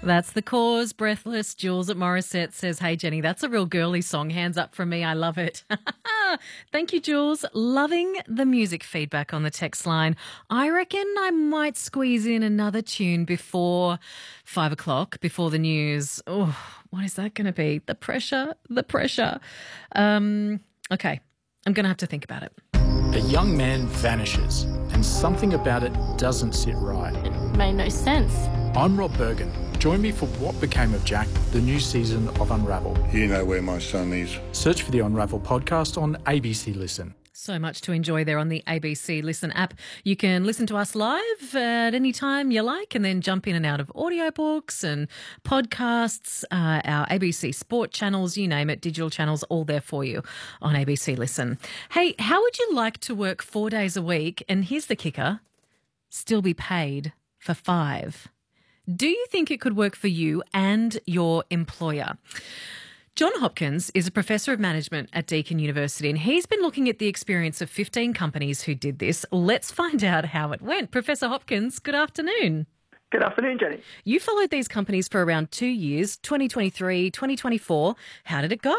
That's The Cause, Breathless. Jules at Morissette says, hey, Jenny, that's a real girly song. Hands up from me. I love it. Thank you, Jules. Loving the music feedback on the text line. I reckon I might squeeze in another tune before 5 o'clock, before the news. Oh, what is that going to be? The pressure. Okay, I'm going to have to think about it. A young man vanishes and something about it doesn't sit right. It made no sense. I'm Rob Bergen. Join me for What Became of Jack, the new season of Unravel. You know where my son is. Search for the Unravel podcast on ABC Listen. So much to enjoy there on the ABC Listen app. You can listen to us live at any time you like and then jump in and out of audiobooks and podcasts, our ABC Sport channels, you name it, digital channels, all there for you on ABC Listen. Hey, how would you like to work 4 days a week? And here's the kicker, still be paid for 5. Do you think it could work for you and your employer? John Hopkins is a professor of management at Deakin University and he's been looking at the experience of 15 companies who did this. Let's find out how it went. Professor Hopkins, good afternoon. Good afternoon, Jenny. You followed these companies for around 2 years, 2023, 2024. How did it go?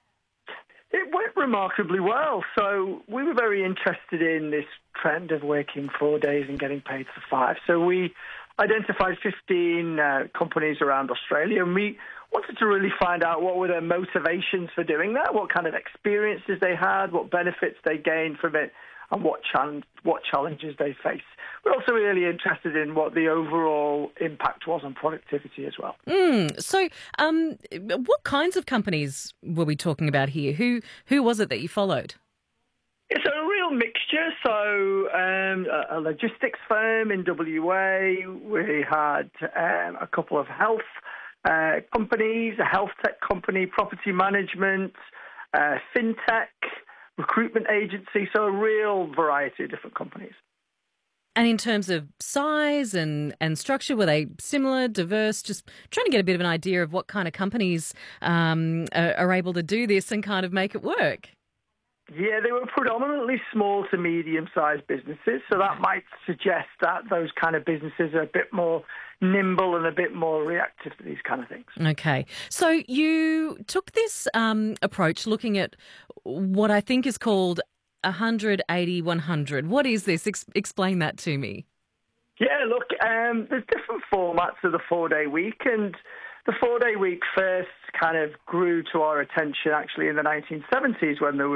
It went remarkably well. So we were very interested in this trend of working 4 days and getting paid for 5. So we identified 15 companies around Australia, and we wanted to really find out what were their motivations for doing that, what kind of experiences they had, what benefits they gained from it, and what challenges they face. We're also really interested in what the overall impact was on productivity as well. So what kinds of companies were we talking about here? Who was it that you followed? It's a real mixture. So a logistics firm in WA, we had a couple of health companies, a health tech company, property management, fintech, recruitment agency, so a real variety of different companies. And in terms of size and structure, were they similar, diverse? Just trying to get a bit of an idea of what kind of companies are able to do this and kind of make it work. Yeah, they were predominantly small to medium-sized businesses, so that might suggest that those kind of businesses are a bit more nimble and a bit more reactive to these kind of things. Okay. So you took this approach looking at what I think is called 180-100. What is this? Explain that to me. Yeah, look, there's different formats of the 4-day week, and the 4-day week first kind of grew to our attention actually in the 1970s when there